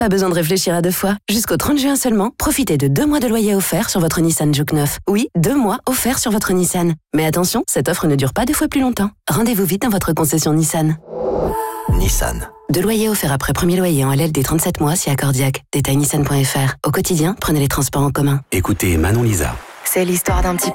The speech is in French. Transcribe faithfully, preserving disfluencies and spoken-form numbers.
Pas besoin de réfléchir à deux fois. Jusqu'au trente juin seulement, profitez de deux mois de loyer offert sur votre Nissan Juke neuf. Oui, deux mois offerts sur votre Nissan. Mais attention, cette offre ne dure pas deux fois plus longtemps. Rendez-vous vite dans votre concession Nissan. Nissan. Deux loyers offerts après premier loyer en L L D trente-sept mois si accordiaque. Détail nissan point f r. Au quotidien, prenez les transports en commun. Écoutez Manon Lisa. C'est l'histoire d'un petit